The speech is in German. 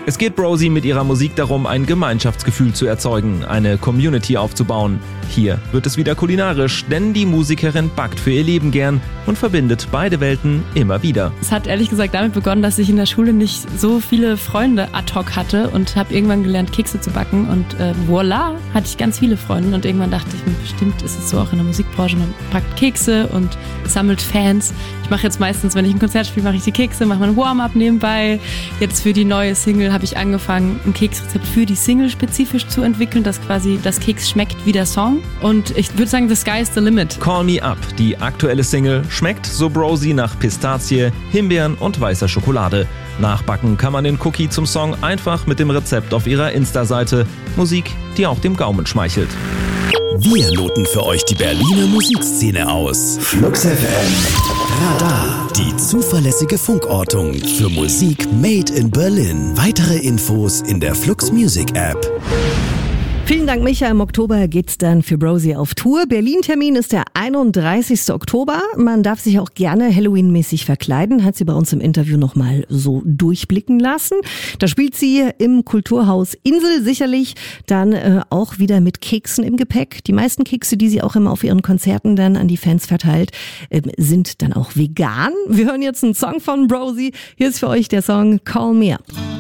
Es geht Brosie mit ihrer Musik darum, ein Gemeinschaftsgefühl zu erzeugen, eine Community aufzubauen. Hier wird es wieder kulinarisch, denn die Musikerin backt für ihr Leben gern und verbindet beide Welten immer wieder. Es hat ehrlich gesagt damit begonnen, dass ich in der Schule nicht so viele Freunde ad hoc hatte und habe irgendwann gelernt, Kekse zu backen und voilà, hatte ich ganz viele Freunde und irgendwann dachte ich mir, bestimmt ist es so auch in der Musikbranche, man backt Kekse und sammelt Fans. Ich mache jetzt meistens, wenn ich ein Konzert spiele, mache ich die Kekse, mache mein Warm-up nebenbei. Jetzt für die neue Single habe ich angefangen, ein Keksrezept für die Single spezifisch zu entwickeln, dass quasi das Keks schmeckt wie der Song. Und ich würde sagen, the sky is the limit. Call Me Up, die aktuelle Single, schmeckt, so Brosie, nach Pistazie, Himbeeren und weißer Schokolade. Nachbacken kann man den Cookie zum Song einfach mit dem Rezept auf ihrer Insta-Seite. Musik, die auch dem Gaumen schmeichelt. Wir loten für euch die Berliner Musikszene aus. Flux FM. Radar. Die zuverlässige Funkortung für Musik made in Berlin. Weitere Infos in der Flux Music App. Vielen Dank, Micha. Im Oktober geht's dann für Brosie auf Tour. Berlin-Termin ist der 31. Oktober. Man darf sich auch gerne Halloween-mäßig verkleiden. Hat sie bei uns im Interview nochmal so durchblicken lassen. Da spielt sie im Kulturhaus Insel sicherlich dann auch wieder mit Keksen im Gepäck. Die meisten Kekse, die sie auch immer auf ihren Konzerten dann an die Fans verteilt, sind dann auch vegan. Wir hören jetzt einen Song von Brosie. Hier ist für euch der Song Call Me Up.